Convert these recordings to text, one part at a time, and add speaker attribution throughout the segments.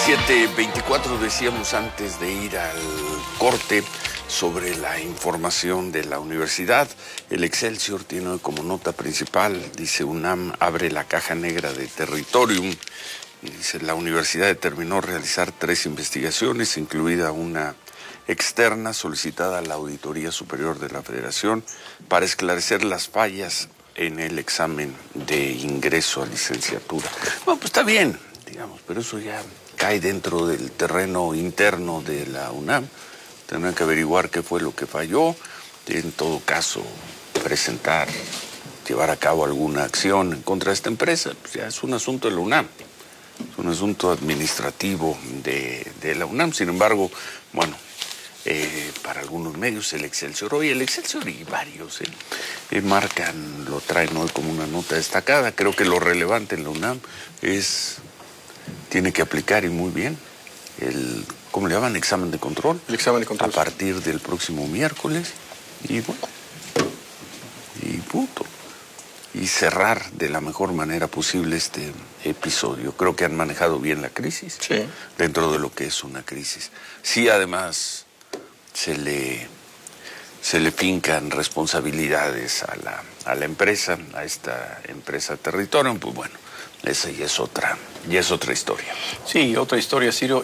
Speaker 1: 7:24 decíamos antes de ir al corte sobre la información de la universidad. El Excelsior tiene como nota principal, dice: UNAM abre la caja negra de Territorium. Y dice: la universidad determinó realizar 3 investigaciones, incluida una externa solicitada a la Auditoría Superior de la Federación para esclarecer las fallas en el examen de ingreso a licenciatura. Bueno, pues está bien, digamos, pero eso ya cae dentro del terreno interno de la UNAM. Tendrán que averiguar qué fue lo que falló, en todo caso llevar a cabo alguna acción en contra de esta empresa. Pues ya es un asunto de la UNAM, es un asunto administrativo de la UNAM. Sin embargo, bueno, para algunos medios el Excelsior hoy, el Excelsior y varios lo traen hoy como una nota destacada. Creo que lo relevante en la UNAM tiene que aplicar, y muy bien, ¿cómo le llaman? Examen de control.
Speaker 2: El examen de control.
Speaker 1: A partir del próximo miércoles. Y bueno, y punto. Y cerrar de la mejor manera posible este episodio. Creo que han manejado bien la crisis.
Speaker 2: Sí.
Speaker 1: Dentro de lo que es una crisis. Sí, además, se le fincan responsabilidades a la empresa, a esta empresa Territorium. Pues bueno, esa ya es otra historia.
Speaker 2: Sí, otra historia, Ciro,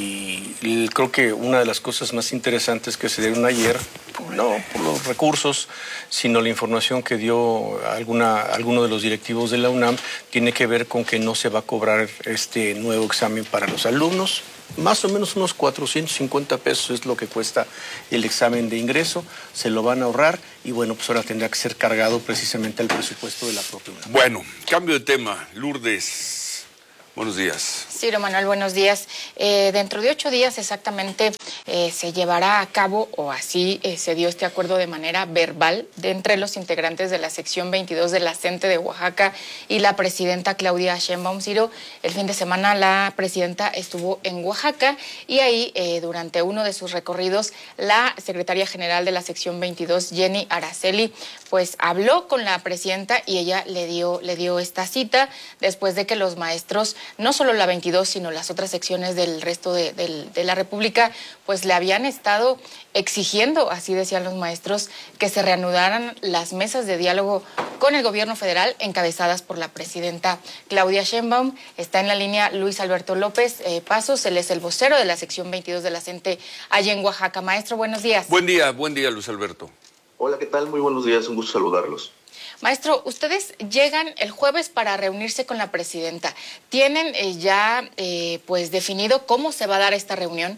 Speaker 2: y creo que una de las cosas más interesantes que se dieron ayer, no por los recursos, sino la información que dio alguno de los directivos de la UNAM, tiene que ver con que no se va a cobrar este nuevo examen para los alumnos. Más o menos unos 450 pesos es lo que cuesta el examen de ingreso, se lo van a ahorrar y bueno, pues ahora tendrá que ser cargado precisamente al presupuesto de la propia UNAM.
Speaker 1: Bueno, cambio de tema. Lourdes, buenos días.
Speaker 3: Ciro Manuel, buenos días. Dentro de 8 días exactamente se llevará a cabo, o así se dio este acuerdo de manera verbal, de entre los integrantes de la sección 22 de la CENTE de Oaxaca y la presidenta Claudia Sheinbaum. Ciro, el fin de semana la presidenta estuvo en Oaxaca y ahí durante uno de sus recorridos la secretaria general de la sección 22, Jenny Araceli, pues habló con la presidenta y ella le dio esta cita después de que los maestros, no solo la 22, sino las otras secciones del resto de la República, pues le habían estado exigiendo, así decían los maestros, que se reanudaran las mesas de diálogo con el gobierno federal encabezadas por la presidenta Claudia Sheinbaum. Está en la línea Luis Alberto López Pasos, él es el vocero de la sección 22 de la CENTE allá en Oaxaca. Maestro, buenos días.
Speaker 1: Buen día, Luis Alberto.
Speaker 4: Hola, ¿qué tal? Muy buenos días, un gusto saludarlos.
Speaker 3: Maestro, ustedes llegan el jueves para reunirse con la presidenta. ¿Tienen ya pues definido cómo se va a dar esta reunión?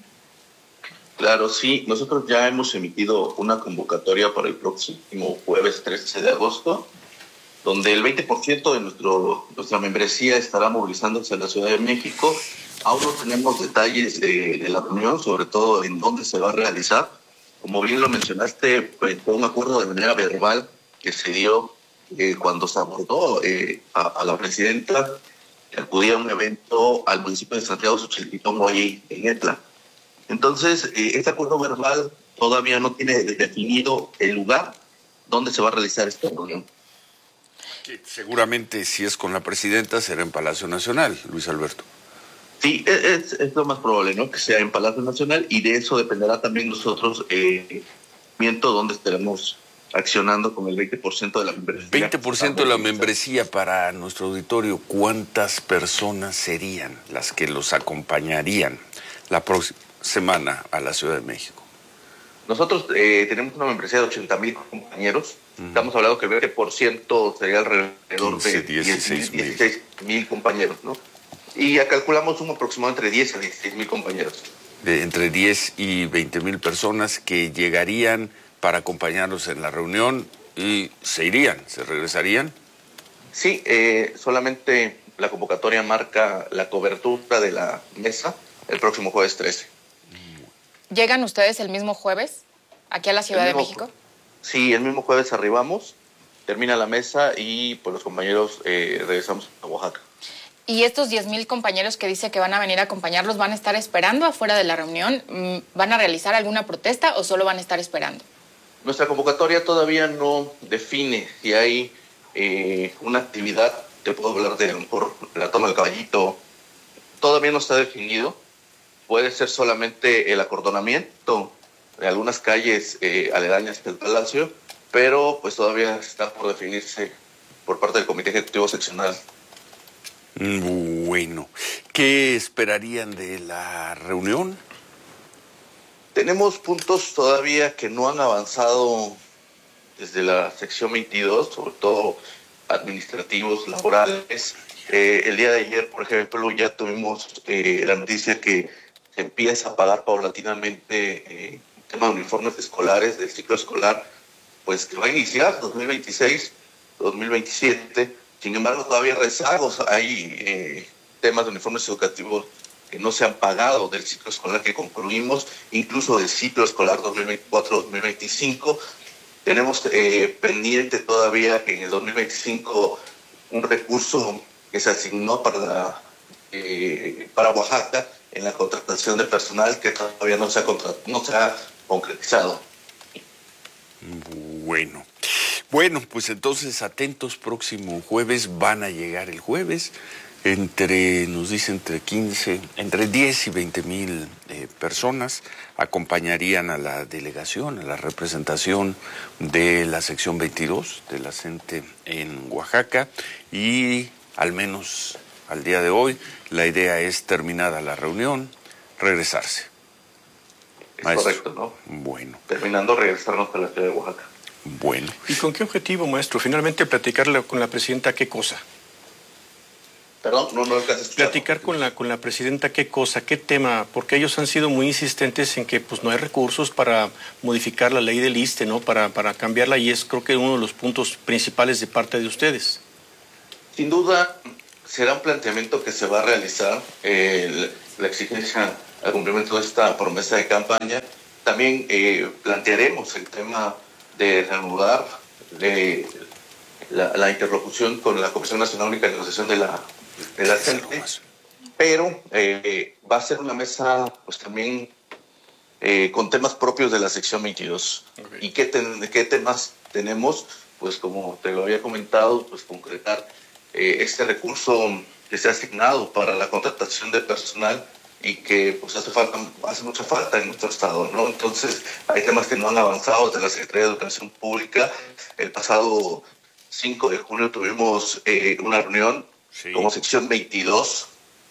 Speaker 4: Claro, sí. Nosotros ya hemos emitido una convocatoria para el próximo jueves 13 de agosto, donde el 20% de nuestra membresía estará movilizándose a la Ciudad de México. Aún no tenemos detalles de la reunión, sobre todo en dónde se va a realizar. Como bien lo mencionaste, pues, fue un acuerdo de manera verbal que se dio cuando se abordó a la presidenta, que acudía a un evento al municipio de Santiago Xochiltitongo, ahí en Etla. Entonces, este acuerdo verbal todavía no tiene definido el lugar donde se va a realizar esta reunión.
Speaker 1: Seguramente, si es con la presidenta, será en Palacio Nacional, Luis Alberto.
Speaker 4: Sí, es lo más probable, ¿no? Que sea en Palacio Nacional, y de eso dependerá también nosotros donde estaremos accionando con el 20% de la membresía.
Speaker 1: 20% de la membresía para nuestro auditorio. ¿Cuántas personas serían las que los acompañarían la próxima semana a la Ciudad de México?
Speaker 4: Nosotros tenemos una membresía de 80,000 compañeros. Estamos hablando que el 20% sería alrededor de 16,000 compañeros, ¿no? Y ya calculamos un aproximado entre 10 a 16,000 compañeros.
Speaker 1: Entre 10 y 20,000 personas que llegarían para acompañarnos en la reunión y se regresarían. Sí,
Speaker 4: solamente la convocatoria marca la cobertura de la mesa el próximo jueves 13.
Speaker 3: ¿Llegan ustedes el mismo jueves aquí a la Ciudad de México?
Speaker 4: Sí, el mismo jueves arribamos, termina la mesa y pues los compañeros regresamos a Oaxaca.
Speaker 3: ¿Y estos 10,000 compañeros que dice que van a venir a acompañarlos van a estar esperando afuera de la reunión? ¿Van a realizar alguna protesta o solo van a estar esperando?
Speaker 4: Nuestra convocatoria todavía no define si hay una actividad. Te puedo hablar de por la toma del caballito. Todavía no está definido. puede ser solamente el acordonamiento de algunas calles aledañas del Palacio, pero pues todavía está por definirse por parte del Comité Ejecutivo Seccional.
Speaker 1: Bueno, ¿qué esperarían de la reunión?
Speaker 4: Tenemos puntos todavía que no han avanzado desde la sección 22, sobre todo administrativos, laborales. El día de ayer, por ejemplo, ya tuvimos la noticia que se empieza a pagar paulatinamente el tema de uniformes escolares del ciclo escolar, pues que va a iniciar 2026-2027. Sin embargo, todavía rezagos, hay temas de uniformes educativos que no se han pagado del ciclo escolar que concluimos, incluso del ciclo escolar 2024-2025. Tenemos pendiente todavía en el 2025 un recurso que se asignó para Oaxaca en la contratación de personal que todavía no se ha concretizado.
Speaker 1: Bueno, pues entonces atentos, próximo jueves, van a llegar el jueves, nos dice entre 10 y 20 mil personas acompañarían a la delegación, a la representación de la sección 22 de la CENTE en Oaxaca, y al menos al día de hoy la idea es, terminada la reunión, regresarse.
Speaker 4: Es correcto, ¿no?
Speaker 1: Bueno.
Speaker 4: Terminando, regresarnos a la ciudad de Oaxaca.
Speaker 1: Bueno.
Speaker 2: ¿Y con qué objetivo, maestro? Finalmente, platicarle con la presidenta, ¿qué cosa?
Speaker 4: Perdón, no alcanzas a escuchar.
Speaker 2: Platicar con la presidenta, ¿qué cosa? ¿Qué tema? Porque ellos han sido muy insistentes en que pues no hay recursos para modificar la ley del ISSSTE, ¿no? Para cambiarla, y es creo que uno de los puntos principales de parte de ustedes.
Speaker 4: Sin duda, será un planteamiento que se va a realizar, la exigencia al cumplimiento de esta promesa de campaña. También plantearemos el tema de reanudar la interlocución con la Comisión Nacional Única de Negociación de la CENTE, pero va a ser una mesa pues también con temas propios de la sección 22. Okay. ¿Y qué temas tenemos? Pues como te lo había comentado, pues concretar este recurso que se ha asignado para la contratación de personal y que pues hace mucha falta en nuestro estado, ¿no? Entonces hay temas que no han avanzado desde la Secretaría de Educación Pública. El pasado 5 de junio tuvimos una reunión como sección 22,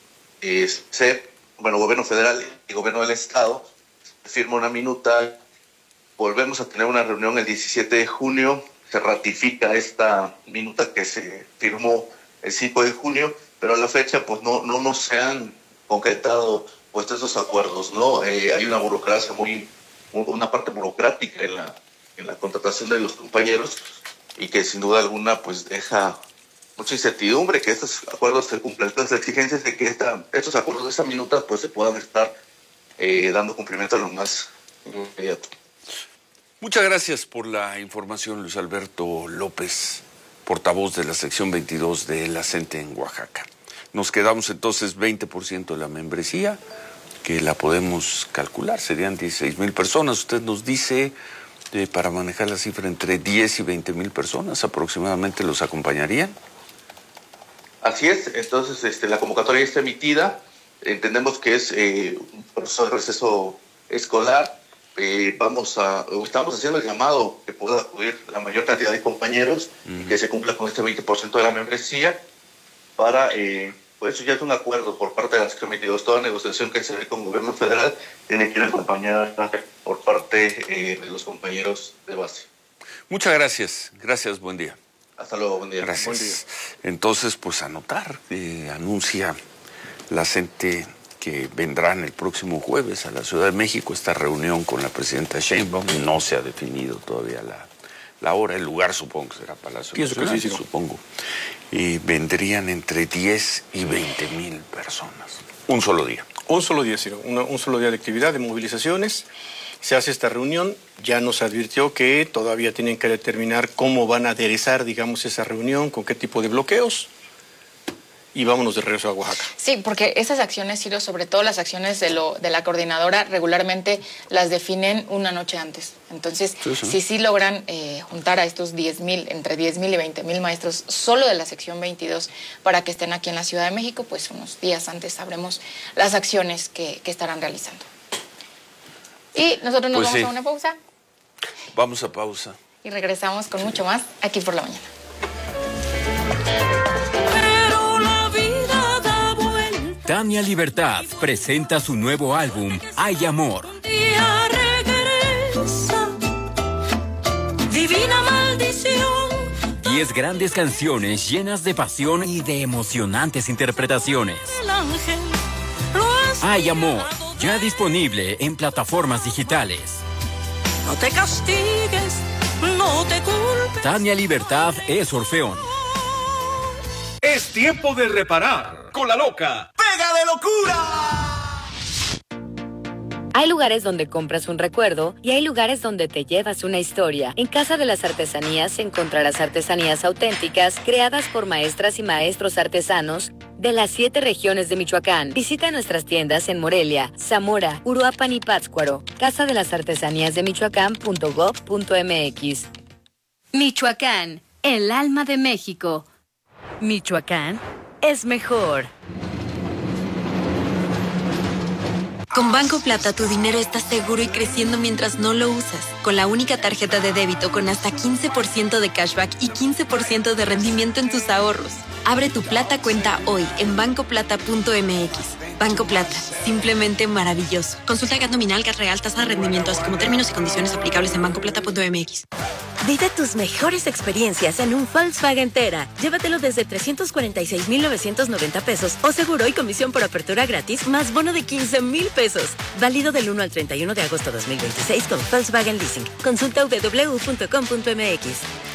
Speaker 4: Gobierno Federal y Gobierno del Estado, firma una minuta. Volvemos a tener una reunión el 17 de junio, se ratifica esta minuta que se firmó el 5 de junio, pero a la fecha pues no se han concretado pues esos acuerdos, ¿no? Hay una burocracia una parte burocrática en la contratación de los compañeros, y que sin duda alguna pues deja mucha incertidumbre que estos acuerdos se cumplan. Entonces la exigencia es de que estos acuerdos de esta minuta pues se puedan estar dando cumplimiento a lo más inmediato.
Speaker 1: Muchas gracias por la información, Luis Alberto López, portavoz de la sección 22 de la CENTE en Oaxaca. Nos quedamos entonces 20% de la membresía, que la podemos calcular, serían 16,000 personas. Usted nos dice, para manejar la cifra, entre 10 y 20 mil personas aproximadamente los acompañarían.
Speaker 4: Así es, entonces la convocatoria está emitida, entendemos que es un proceso de receso escolar. Estamos haciendo el llamado que pueda acudir la mayor cantidad de compañeros y que se cumpla con este 20% de la membresía para, pues eso ya es un acuerdo por parte de la sección 22. Toda negociación que se ve con el gobierno federal tiene que ir acompañada por parte de los compañeros de base.
Speaker 1: Muchas gracias, buen día.
Speaker 4: Hasta luego, buen día.
Speaker 1: Gracias.
Speaker 4: Buen día.
Speaker 1: Entonces, pues anotar, anuncia la CENTE que vendrán el próximo jueves a la Ciudad de México esta reunión con la presidenta Sheinbaum. No se ha definido todavía la hora, el lugar supongo que será Palacio Nacional,
Speaker 2: sí,
Speaker 1: supongo. Y vendrían entre 10 y 20 mil personas. Un solo día.
Speaker 2: Un solo día, Ciro. Un solo día de actividad, de movilizaciones. Se hace esta reunión, ya nos advirtió que todavía tienen que determinar cómo van a aderezar, digamos, esa reunión, con qué tipo de bloqueos. y vámonos de regreso a Oaxaca.
Speaker 3: Sí, porque esas acciones, Ciro, sobre todo las acciones de la coordinadora, regularmente las definen una noche antes. Entonces, sí logran juntar a estos 10,000, entre 10,000 y 20,000 maestros solo de la sección 22 para que estén aquí en la Ciudad de México, pues unos días antes sabremos las acciones que estarán realizando. Y nosotros nos vamos a una pausa.
Speaker 1: Vamos a pausa.
Speaker 3: Y regresamos con mucho más aquí por la mañana.
Speaker 5: Tania Libertad presenta su nuevo álbum, Hay Amor.
Speaker 6: Divina maldición.
Speaker 5: 10 grandes canciones llenas de pasión y de emocionantes interpretaciones. Hay Amor, ya disponible en plataformas digitales.
Speaker 6: No te castigues, no te culpes.
Speaker 5: Tania Libertad es Orfeón.
Speaker 7: Es tiempo de reparar con la loca Pega de Locura.
Speaker 8: Hay lugares donde compras un recuerdo y hay lugares donde te llevas una historia. En Casa de las Artesanías encontrarás artesanías auténticas creadas por maestras y maestros artesanos de las 7 regiones de Michoacán. Visita nuestras tiendas en Morelia, Zamora, Uruapan y Pátzcuaro. Casa de las Artesanías de Michoacán.gov.mx. Michoacán, el alma de México. Michoacán es mejor.
Speaker 9: Con Banco Plata tu dinero está seguro y creciendo mientras no lo usas. Con la única tarjeta de débito con hasta 15% de cashback y 15% de rendimiento en tus ahorros. Abre tu Plata cuenta hoy en bancoplata.mx. Banco Plata, simplemente maravilloso. Consulta GAT nominal, GAT real, tasa de rendimiento, así como términos y condiciones aplicables en bancoplata.mx.
Speaker 10: Vive tus mejores experiencias en un Volkswagen Tera. Llévatelo desde 346,990 pesos o seguro y comisión por apertura gratis más bono de 15,000 pesos. Válido del 1 al 31 de agosto 2026 con Volkswagen Leasing. Consulta www.com.mx.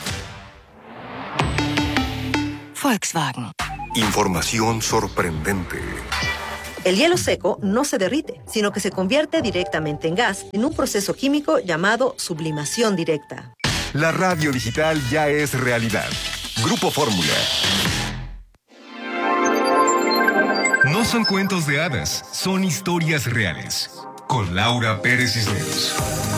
Speaker 11: Volkswagen.
Speaker 12: Información sorprendente.
Speaker 11: El hielo seco no se derrite, sino que se convierte directamente en gas en un proceso químico llamado sublimación directa.
Speaker 12: La radio digital ya es realidad. Grupo Fórmula. No son cuentos de hadas, son historias reales. Con Laura Pérez Cisneros.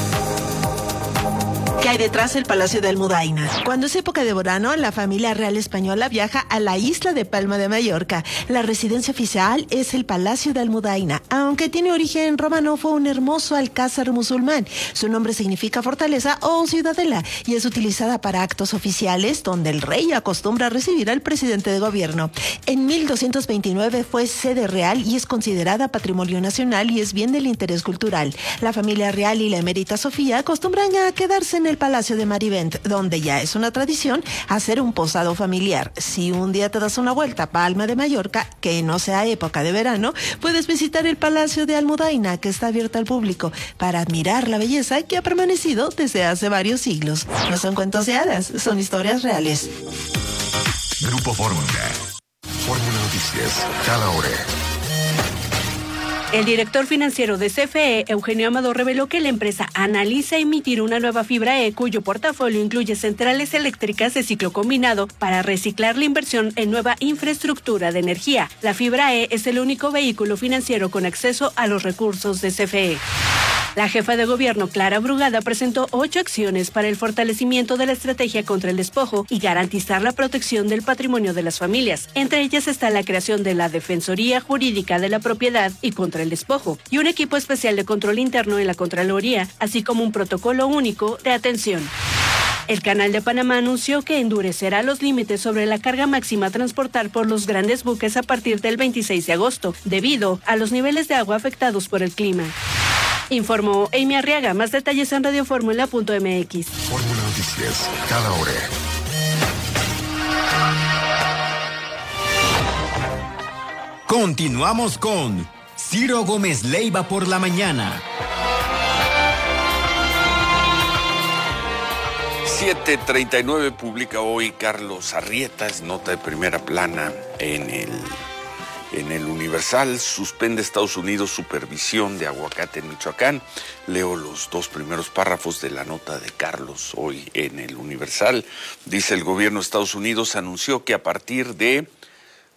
Speaker 13: ¿Qué hay detrás del Palacio de Almudaina? Cuando es época de verano, la familia real española viaja a la isla de Palma de Mallorca. La residencia oficial es el Palacio de Almudaina. Aunque tiene origen romano, fue un hermoso alcázar musulmán. Su nombre significa fortaleza o ciudadela y es utilizada para actos oficiales donde el rey acostumbra recibir al presidente de gobierno. En 1229 fue sede real y es considerada patrimonio nacional y es bien del interés cultural. La familia real y la emérita Sofía acostumbran a quedarse en el Palacio de Marivent, donde ya es una tradición hacer un posado familiar. Si un día te das una vuelta a Palma de Mallorca, que no sea época de verano, puedes visitar el Palacio de Almudaina, que está abierto al público, para admirar la belleza que ha permanecido desde hace varios siglos. No son cuentos de hadas, son historias reales.
Speaker 12: Grupo Fórmula. Fórmula Noticias, cada hora.
Speaker 14: El director financiero de CFE, Eugenio Amado, reveló que la empresa analiza emitir una nueva fibra E cuyo portafolio incluye centrales eléctricas de ciclo combinado para reciclar la inversión en nueva infraestructura de energía. La fibra E es el único vehículo financiero con acceso a los recursos de CFE. La jefa de gobierno, Clara Brugada, presentó 8 acciones para el fortalecimiento de la estrategia contra el despojo y garantizar la protección del patrimonio de las familias. Entre ellas está la creación de la Defensoría Jurídica de la Propiedad y contra el despojo y un equipo especial de control interno en la Contraloría, así como un protocolo único de atención. El Canal de Panamá anunció que endurecerá los límites sobre la carga máxima a transportar por los grandes buques a partir del 26 de agosto, debido a los niveles de agua afectados por el clima. Informó Amy Arriaga. Más detalles en radioformula.mx.
Speaker 12: Fórmula Noticias, cada hora.
Speaker 5: Continuamos con Ciro Gómez Leiva por la mañana.
Speaker 1: 7:39 publica hoy Carlos Arrieta, es nota de primera plana en el Universal. Suspende Estados Unidos supervisión de aguacate en Michoacán. Leo los 2 primeros párrafos de la nota de Carlos hoy en el Universal. Dice: el gobierno de Estados Unidos anunció que a partir de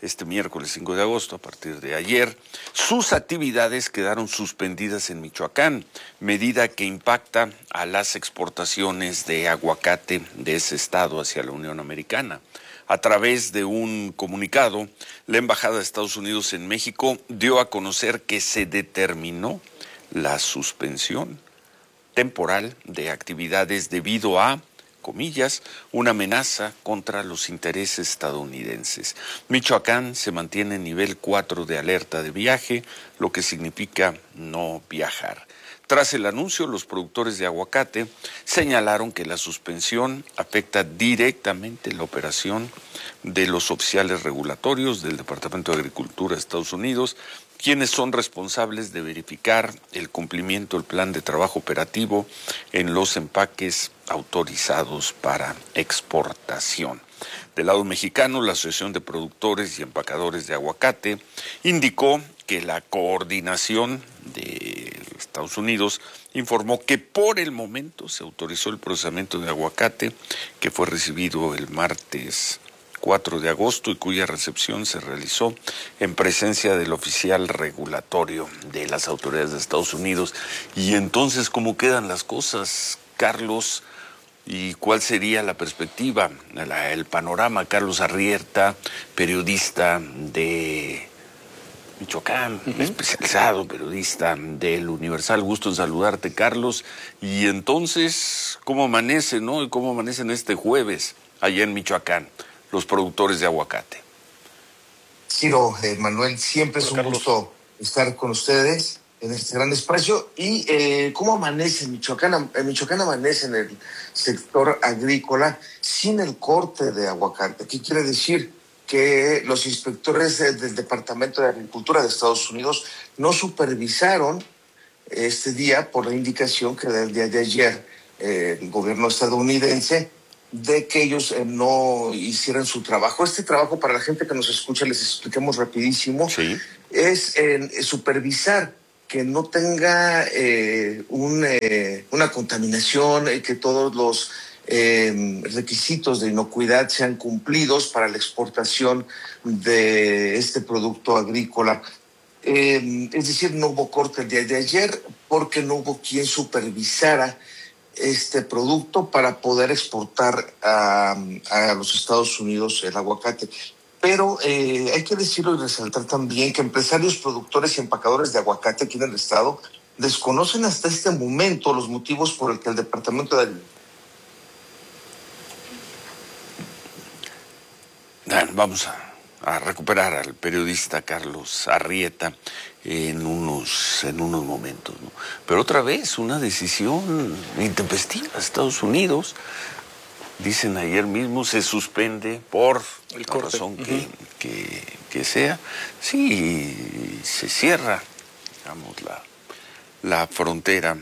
Speaker 1: este miércoles 5 de agosto, a partir de ayer, sus actividades quedaron suspendidas en Michoacán, medida que impacta a las exportaciones de aguacate de ese estado hacia la Unión Americana. A través de un comunicado, la Embajada de Estados Unidos en México dio a conocer que se determinó la suspensión temporal de actividades debido a, comillas, una amenaza contra los intereses estadounidenses. Michoacán se mantiene en nivel 4 de alerta de viaje, lo que significa no viajar. Tras el anuncio, los productores de aguacate señalaron que la suspensión afecta directamente la operación de los oficiales regulatorios del Departamento de Agricultura de Estados Unidos, quienes son responsables de verificar el cumplimiento del plan de trabajo operativo en los empaques autorizados para exportación. Del lado mexicano, la Asociación de Productores y Empacadores de Aguacate indicó que la coordinación de Estados Unidos informó que por el momento se autorizó el procesamiento de aguacate que fue recibido el martes 4 de agosto y cuya recepción se realizó en presencia del oficial regulatorio de las autoridades de Estados Unidos. Y entonces, ¿cómo quedan las cosas, Carlos? ¿Y cuál sería la perspectiva, el panorama? Carlos Arrieta, periodista de Michoacán, especializado, periodista del Universal. Gusto en saludarte, Carlos. Y entonces, ¿cómo amanece, no? ¿Y cómo amanecen este jueves allá en Michoacán los productores de aguacate?
Speaker 15: Ciro, Manuel, siempre es un gusto estar con ustedes en este gran espacio. ¿Y cómo amanece en Michoacán? En Michoacán amanece en el sector agrícola sin el corte de aguacate. ¿Qué quiere decir? Que los inspectores del Departamento de Agricultura de Estados Unidos no supervisaron este día por la indicación que del día de ayer el gobierno estadounidense de que ellos no hicieran su trabajo. Este trabajo, para la gente que nos escucha, les expliquemos rapidísimo, ¿sí? Es supervisar que no tenga una contaminación, que todos los requisitos de inocuidad sean cumplidos para la exportación de este producto agrícola. Es decir, no hubo corte el día de ayer porque no hubo quien supervisara este producto para poder exportar a los Estados Unidos el aguacate. Pero hay que decirlo y resaltar también que empresarios, productores y empacadores de aguacate aquí en el estado desconocen hasta este momento los motivos por el que el Departamento de
Speaker 1: Vamos a recuperar al periodista Carlos Arrieta en unos momentos, ¿no? Pero otra vez, una decisión intempestiva de Estados Unidos. Dicen ayer mismo, se suspende por la razón que sea. Sí, se cierra, digamos, la frontera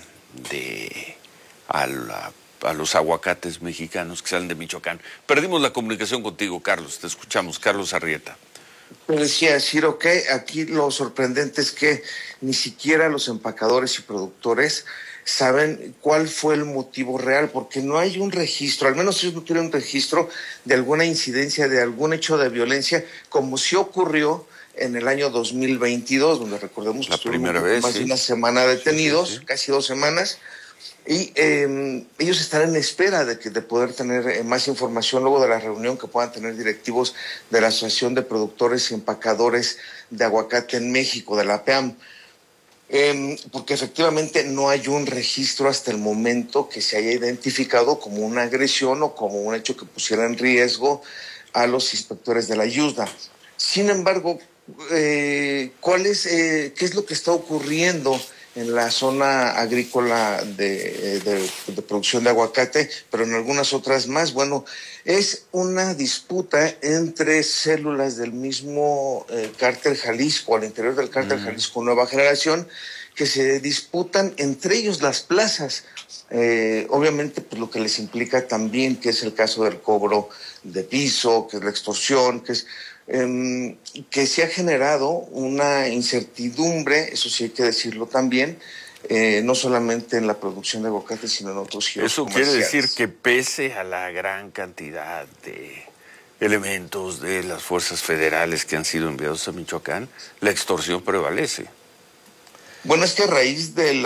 Speaker 1: a los aguacates mexicanos que salen de Michoacán. Perdimos la comunicación contigo, Carlos. Te escuchamos, Carlos Arrieta.
Speaker 15: Te decía, Ciro, que aquí lo sorprendente es que ni siquiera los empacadores y productores saben cuál fue el motivo real, porque no hay un registro, al menos ellos no tienen un registro de alguna incidencia, de algún hecho de violencia, como sí ocurrió en el año 2022, donde recordemos que estuvimos más de una semana detenidos, casi 2 semanas. Y ellos están en espera de poder tener más información luego de la reunión que puedan tener directivos de la Asociación de Productores y Empacadores de Aguacate en México, de la APAM, porque efectivamente no hay un registro hasta el momento que se haya identificado como una agresión o como un hecho que pusiera en riesgo a los inspectores de la IUSDA. Sin embargo, ¿qué es lo que está ocurriendo en la zona agrícola de producción de aguacate, pero en algunas otras más? Bueno, es una disputa entre células del mismo cártel Jalisco, al interior del cártel Jalisco Nueva Generación, que se disputan entre ellos las plazas. Obviamente, pues lo que les implica también, que es el caso del cobro de piso, que es la extorsión, que se ha generado una incertidumbre, eso sí hay que decirlo también, no solamente en la producción de aguacate, sino en otros giros
Speaker 1: comerciales. Eso quiere decir que pese a la gran cantidad de elementos de las fuerzas federales que han sido enviados a Michoacán, la extorsión prevalece.
Speaker 15: Bueno, es que a raíz del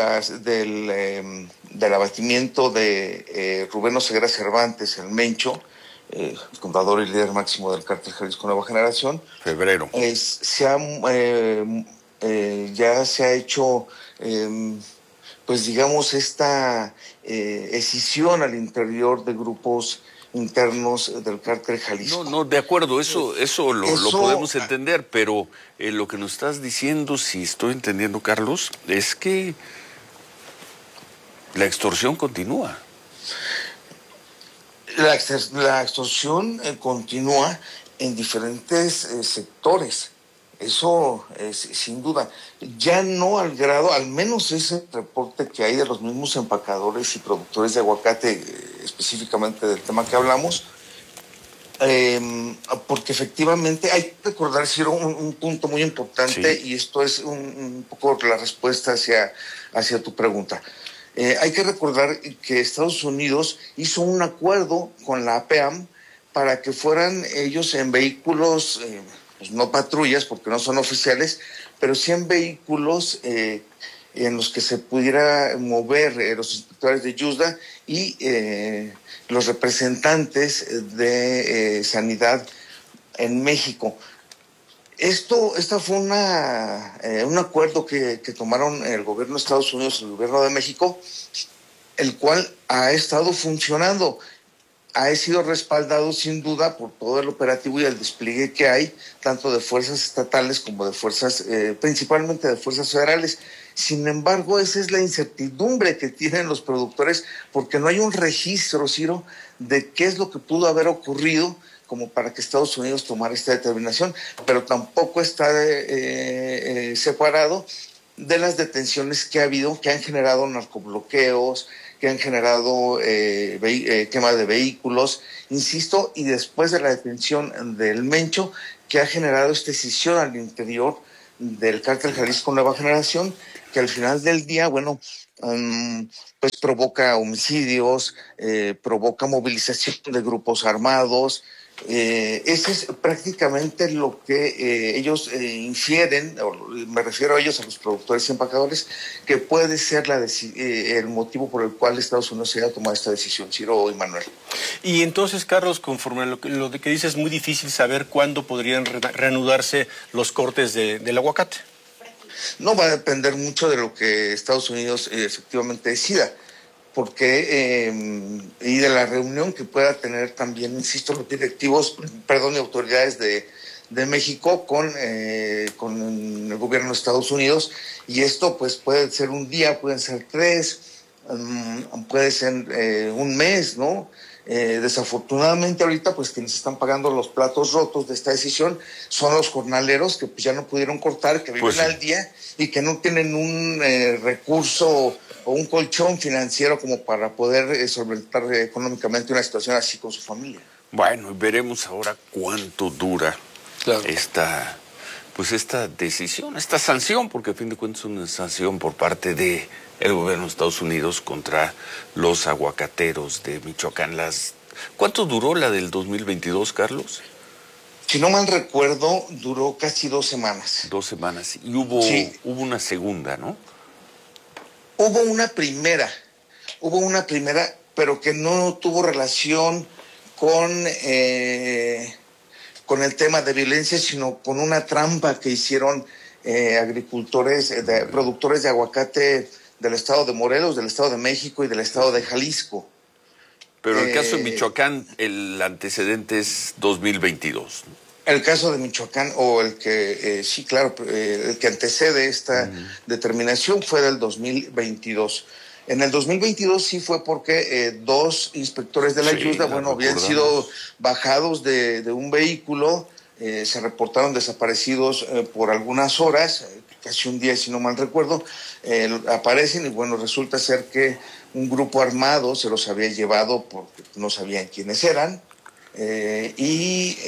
Speaker 15: abatimiento de Rubén Oseguera Cervantes, el Mencho, fundador y líder máximo del Cártel Jalisco Nueva Generación,
Speaker 1: febrero,
Speaker 15: ya se ha hecho, pues digamos, esta escisión al interior de grupos internos del Cártel Jalisco.
Speaker 1: No, de acuerdo, eso lo podemos entender, pero lo que nos estás diciendo, si estoy entendiendo, Carlos, es que la extorsión continúa.
Speaker 15: La extorsión continúa en diferentes sectores. Eso es sin duda. Ya no al grado, al menos ese reporte que hay de los mismos empacadores y productores de aguacate, específicamente del tema que hablamos, porque efectivamente hay que recordar, Ciro, un punto muy importante, sí, y esto es un poco la respuesta hacia tu pregunta. Hay que recordar que Estados Unidos hizo un acuerdo con la APAM para que fueran ellos en vehículos, pues no patrullas porque no son oficiales, pero sí en vehículos en los que se pudiera mover los inspectores de Yuzda y los representantes de sanidad en México. Esta fue un acuerdo que tomaron el gobierno de Estados Unidos y el gobierno de México, el cual ha estado funcionando. Ha sido respaldado sin duda por todo el operativo y el despliegue que hay, tanto de fuerzas estatales como de fuerzas, principalmente de fuerzas federales. Sin embargo, esa es la incertidumbre que tienen los productores, porque no hay un registro, Ciro, de qué es lo que pudo haber ocurrido como para que Estados Unidos tomara esta determinación, pero tampoco está separado de las detenciones que ha habido, que han generado narcobloqueos, que han generado quema de vehículos, insisto, y después de la detención del Mencho, que ha generado esta escisión al interior del Cártel Jalisco Nueva Generación, que al final del día, bueno, pues provoca homicidios, provoca movilización de grupos armados. Ese es prácticamente lo que ellos infieren, me refiero a ellos, a los productores y empacadores, que puede ser el motivo por el cual Estados Unidos se haya tomado esta decisión, Ciro y Manuel.
Speaker 2: Y entonces, Carlos, conforme a lo que dices, es muy difícil saber cuándo podrían reanudarse los cortes del aguacate.
Speaker 15: No, va a depender mucho de lo que Estados Unidos efectivamente decida, porque y de la reunión que pueda tener también, insisto, los directivos, y autoridades de México con el gobierno de Estados Unidos, y esto pues puede ser un día, pueden ser 3, puede ser un mes, ¿no? Desafortunadamente ahorita pues quienes están pagando los platos rotos de esta decisión son los jornaleros que pues ya no pudieron cortar, que viven pues al día y que no tienen un recurso o un colchón financiero como para poder solventar económicamente una situación así con su familia.
Speaker 1: Bueno, veremos ahora cuánto dura esta decisión, esta sanción, porque a fin de cuentas es una sanción por parte de el gobierno de Estados Unidos contra los aguacateros de Michoacán. ¿Cuánto duró la del 2022, Carlos?
Speaker 15: Si no mal recuerdo, duró casi 2 semanas.
Speaker 1: 2 semanas. Y hubo una segunda, ¿no?
Speaker 15: Hubo una primera, pero que no tuvo relación con el tema de violencia, sino con una trampa que hicieron agricultores, productores de aguacate del estado de Morelos, del estado de México y del estado de Jalisco.
Speaker 1: Pero en el caso de Michoacán, el antecedente es 2022, ¿no?
Speaker 15: El caso de Michoacán, o el que, sí, claro, el que antecede esta determinación fue del 2022. En el 2022 sí fue porque 2 inspectores de la Yuzda, habían sido bajados de un vehículo, se reportaron desaparecidos por algunas horas, casi un día si no mal recuerdo, aparecen y resulta ser que un grupo armado se los había llevado porque no sabían quiénes eran, y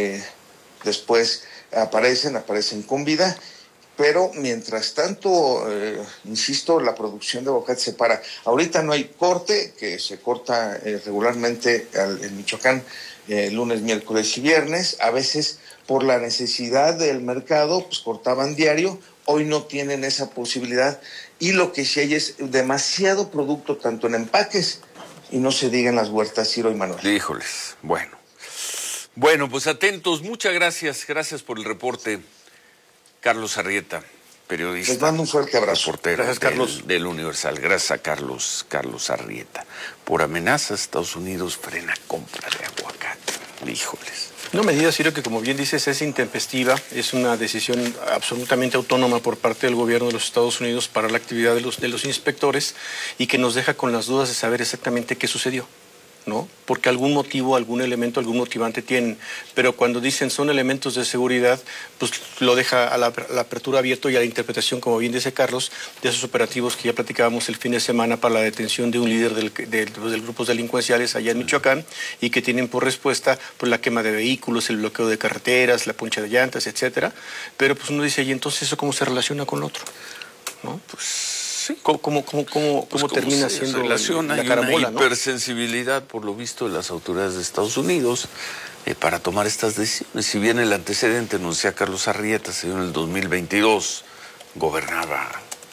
Speaker 15: después aparecen con vida, pero mientras tanto, insisto, la producción de aguacate se para. Ahorita no hay corte, que se corta regularmente en Michoacán lunes, miércoles y viernes. A veces por la necesidad del mercado, pues cortaban diario. Hoy no tienen esa posibilidad. Y lo que sí hay es demasiado producto, tanto en empaques y no se diga en las huertas, Ciro y Manuel.
Speaker 1: Híjoles, bueno. Bueno, pues atentos. Muchas gracias. Gracias por el reporte, Carlos Arrieta, periodista.
Speaker 15: Les mando un fuerte abrazo.
Speaker 1: Reportero
Speaker 2: Gracias, Carlos.
Speaker 1: del Universal. Gracias a Carlos Arrieta. Por amenazas, Estados Unidos frena compra de aguacate. Híjoles.
Speaker 2: Una medida, Ciro, que como bien dices es intempestiva, es una decisión absolutamente autónoma por parte del gobierno de los Estados Unidos para la actividad de los inspectores y que nos deja con las dudas de saber exactamente qué sucedió, ¿no? Porque algún motivo, algún elemento, algún motivante tienen, pero cuando dicen son elementos de seguridad, pues lo deja a la apertura abierta y a la interpretación, como bien dice Carlos, de esos operativos que ya platicábamos el fin de semana para la detención de un líder del grupos delincuenciales allá en Michoacán y que tienen por respuesta pues, la quema de vehículos, el bloqueo de carreteras, la puncha de llantas, etcétera. Pero pues uno dice, ¿y entonces eso cómo se relaciona con lo otro? ¿No? Pues sí, ¿cómo termina siendo
Speaker 1: relaciona?
Speaker 2: la
Speaker 1: Hay
Speaker 2: carambola,
Speaker 1: una
Speaker 2: ¿no?
Speaker 1: hipersensibilidad, por lo visto, de las autoridades de Estados Unidos para tomar estas decisiones. Si bien el antecedente, nos decía Carlos Arrieta, se dio en el 2022, gobernaba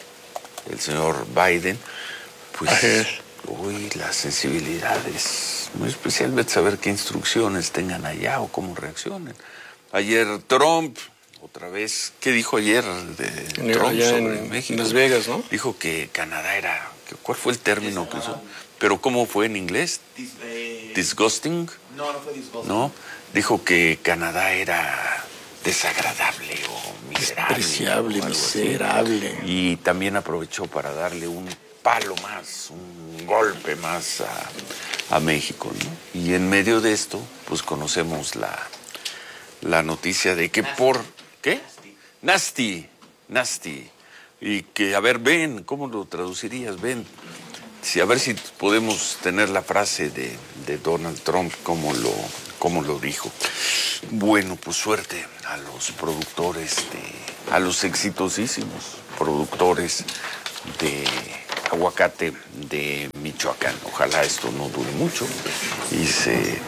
Speaker 1: el señor Biden, pues hoy la sensibilidad es muy especial. Vete a saber qué instrucciones tengan allá o cómo reaccionen. Ayer Trump... Otra vez, ¿qué dijo ayer de Trump sobre México?
Speaker 2: En Las Vegas, ¿no?
Speaker 1: Dijo que Canadá era... ¿Cuál fue el término que usó? ¿Pero cómo fue en inglés? ¿Disgusting?
Speaker 16: No fue disgusting.
Speaker 1: ¿No? Dijo que Canadá era desagradable o miserable.
Speaker 2: Despreciable, miserable.
Speaker 1: Y también aprovechó para darle un palo más, un golpe más a México, ¿no? Y en medio de esto, pues conocemos la noticia de que por... ¿Qué? Nasty. Y que, a ver, ven, ¿cómo lo traducirías? Ven, sí, a ver si podemos tener la frase de Donald Trump, cómo lo dijo. Bueno, pues suerte a los productores, a los exitosísimos productores de aguacate de Michoacán. Ojalá esto no dure mucho y se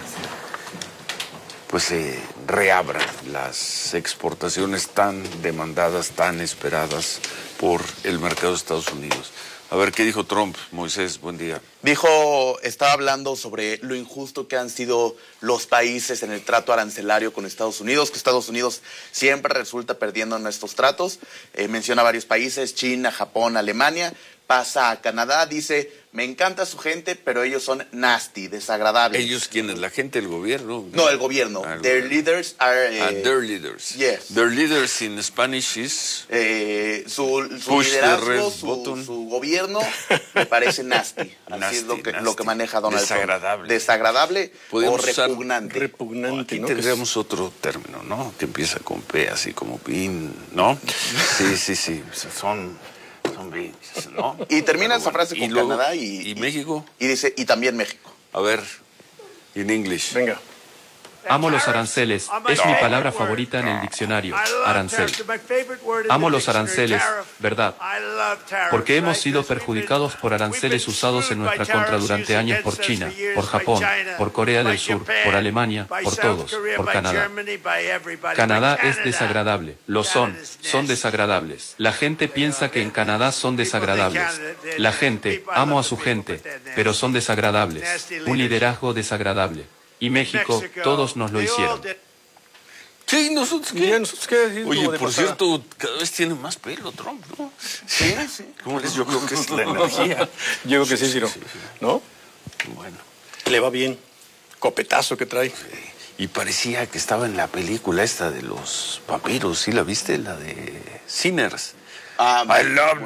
Speaker 1: reabran las exportaciones tan demandadas, tan esperadas por el mercado de Estados Unidos. A ver, ¿qué dijo Trump? Moisés, buen día.
Speaker 16: Estaba hablando sobre lo injusto que han sido los países en el trato arancelario con Estados Unidos, que Estados Unidos siempre resulta perdiendo en estos tratos. Menciona varios países, China, Japón, Alemania. Pasa a Canadá, dice, me encanta su gente, pero ellos son nasty, desagradables.
Speaker 1: ¿Ellos quiénes? ¿La gente, el gobierno?
Speaker 16: No, el gobierno. Their leaders are...
Speaker 1: their leaders.
Speaker 16: Yes.
Speaker 1: Their leaders in Spanish is...
Speaker 16: su liderazgo, su gobierno, me parece nasty. Así es lo que maneja Donald Trump. Desagradable o repugnante.
Speaker 1: Repugnante, ¿no? Aquí tendríamos otro término, ¿no? Que empieza con P, así como pin, ¿no? Sí. Son ¿no?
Speaker 16: Y termina esa frase con Canadá
Speaker 1: y México.
Speaker 16: Y dice, y también México.
Speaker 1: A ver, in English.
Speaker 2: Venga.
Speaker 17: Amo los aranceles. Es mi palabra favorita en el diccionario. Arancel. Amo los aranceles, ¿verdad? Porque hemos sido perjudicados por aranceles usados en nuestra contra durante años por China, por Japón, por Corea del Sur, por Alemania, por todos, por Canadá. Canadá es desagradable. Lo son desagradables. La gente piensa que en Canadá son desagradables. La gente, amo a su gente, pero son desagradables. Un liderazgo desagradable. Y México, todos nos lo hicieron.
Speaker 1: Sí, ¿nosotros qué? Oye, por cierto, cada vez tiene más pelo Trump, ¿no?
Speaker 16: Sí.
Speaker 1: ¿Cómo es? Yo creo que es la energía.
Speaker 2: Yo creo que sí, Ciro. ¿No?
Speaker 1: Bueno.
Speaker 2: Le va bien. Copetazo que trae.
Speaker 1: Y parecía que estaba en la película esta de los vampiros. ¿Sí la viste? La de Sinners. I love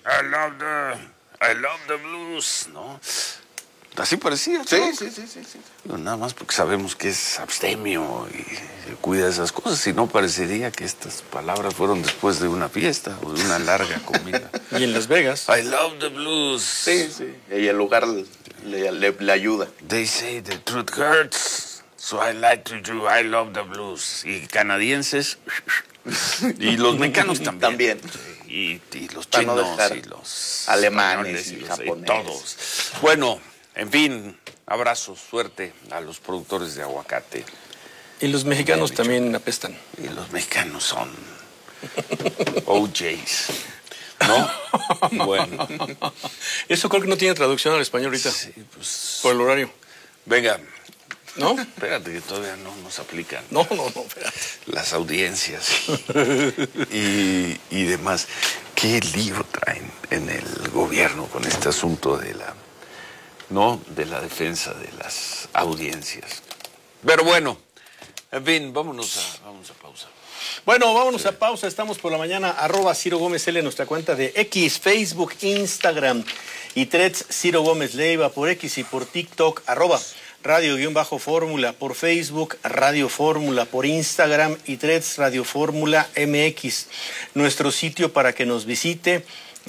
Speaker 1: the blues, ¿no? Así parecía.
Speaker 16: Sí.
Speaker 1: Nada más porque sabemos que es abstemio y se cuida de esas cosas. Si no, parecería que estas palabras fueron después de una fiesta o de una larga comida.
Speaker 2: Y en Las Vegas.
Speaker 1: I love the blues.
Speaker 16: Sí. Y el lugar le ayuda.
Speaker 1: They say the truth hurts, so I like to do I love the blues. Y canadienses y los mexicanos también. Y los chinos y los
Speaker 16: alemanes y japoneses.
Speaker 1: Todos. Bueno, En fin, abrazos, suerte a los productores de aguacate.
Speaker 2: Y los mexicanos también apestan.
Speaker 1: Y los mexicanos son OJs, ¿no? Bueno.
Speaker 2: Eso creo que no tiene traducción al español ahorita.
Speaker 1: Sí, pues...
Speaker 2: Por el horario.
Speaker 1: Venga.
Speaker 2: ¿No?
Speaker 1: Espérate, que todavía no nos aplican.
Speaker 2: No, espérate.
Speaker 1: Las audiencias y demás. ¿Qué lío traen en el gobierno con este asunto de la defensa de las audiencias? Pero bueno, en fin, vamos a pausa.
Speaker 2: Bueno, vámonos a pausa. Estamos por la mañana, @Ciro Gómez L, nuestra cuenta de X, Facebook, Instagram y Threads Ciro Gómez Leiva por X y por TikTok, @Radio_Fórmula, por Facebook, Radio Fórmula, por Instagram y Threads Radio Fórmula MX. Nuestro sitio para que nos visite,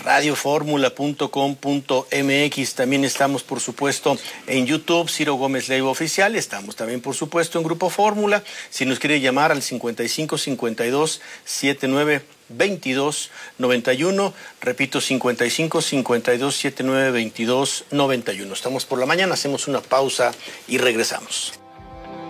Speaker 2: radioformula.com.mx. También estamos, por supuesto, en YouTube, Ciro Gómez Leiva Oficial. Estamos también, por supuesto, en Grupo Fórmula. Si nos quiere llamar al 55 52 79 22 91, repito, 55 52 79 22 91. Estamos por la mañana, hacemos una pausa y regresamos.